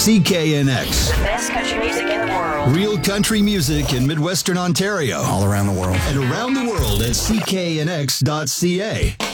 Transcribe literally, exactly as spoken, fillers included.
C K N X. The best country music in the world. Real country music in Midwestern Ontario. All around the world. And around the world at C K N X dot C A.